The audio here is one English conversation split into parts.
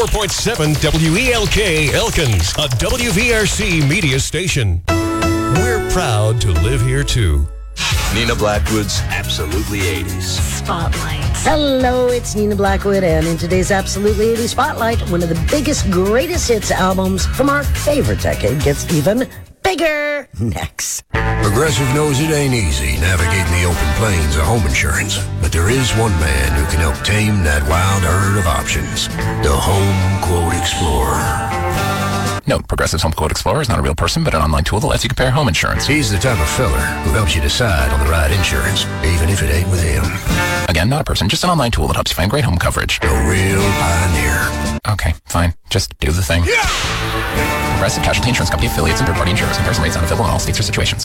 4.7 WELK Elkins, a WVRC media station. We're proud to live here, too. Nina Blackwood's Absolutely 80s. Spotlight. Hello, it's Nina Blackwood, and in today's Absolutely 80s Spotlight, one of the biggest, greatest hits albums from our favorite decade gets even bigger next. Progressive knows it ain't easy navigating the open plains of home insurance, but there is one man who can help tame that wild herd of options. The Home Quote Explorer. Note, Progressive's Home Quote Explorer is not a real person, but an online tool that lets you compare home insurance. He's the type of feller who helps you decide on the right insurance, even if it ain't with him. Again, not a person, just an online tool that helps you find great home coverage. A real pioneer. Okay, fine. Just do the thing. Yeah! Progressive Casualty Insurance Company affiliates and third-party insurers. Comparison rates unavailable in all states or situations.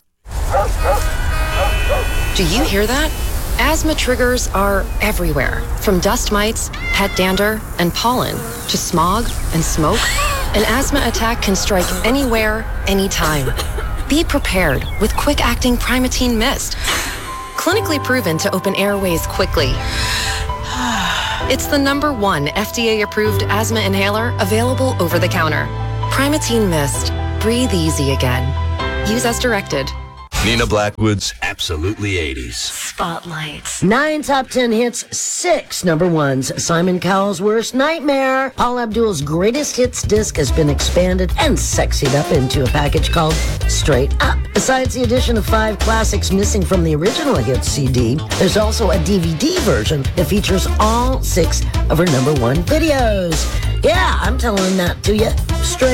Do you hear that? Asthma triggers are everywhere, from dust mites, pet dander, and pollen, to smog and smoke. An asthma attack can strike anywhere, anytime. Be prepared with quick-acting Primatene Mist. Clinically proven to open airways quickly. It's the #1 FDA-approved asthma inhaler available over the counter. Primatene Mist. Breathe easy again. Use as directed. Nina Blackwood's Absolutely 80s. Spotlight. 9 top 10 hits, 6 number ones. Simon Cowell's Worst Nightmare. Paul Abdul's Greatest Hits disc has been expanded and sexied up into a package called Straight Up. Besides the addition of 5 classics missing from the original hits CD, there's also a DVD version that features all 6 of her #1 videos. Yeah, I'm telling that to you straight